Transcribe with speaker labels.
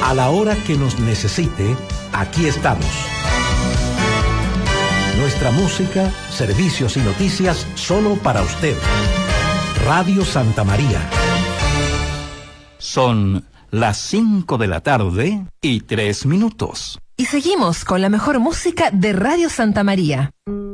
Speaker 1: A la hora que nos necesite, aquí estamos. Nuestra música, servicios y noticias solo para usted. Radio Santa María.
Speaker 2: Son las 5 de la tarde y 3 minutos.
Speaker 3: Y seguimos con la mejor música de Radio Santa María.